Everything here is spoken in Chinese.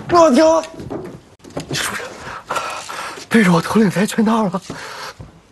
若婷，你是不是背着我头领跆拳道了？